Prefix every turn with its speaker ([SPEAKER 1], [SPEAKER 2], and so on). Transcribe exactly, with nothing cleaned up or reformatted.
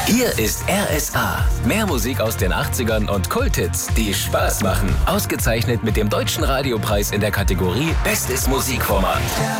[SPEAKER 1] Hier ist R S A. Mehr Musik aus den achtzigern und Kulthits, die Spaß machen. Ausgezeichnet mit dem Deutschen Radiopreis in der Kategorie Bestes Musikformat.